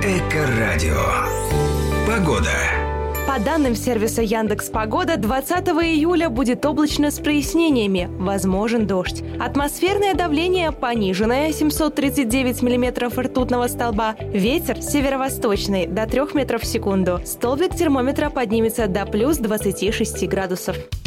Эко-радио. Погода. По данным сервиса Яндекс.Погода, 20 июля будет облачно с прояснениями, возможен дождь. Атмосферное давление пониженное, 739 миллиметров ртутного столба. Ветер северо-восточный, до 3 метров в секунду. Столбик термометра поднимется до плюс 26 градусов.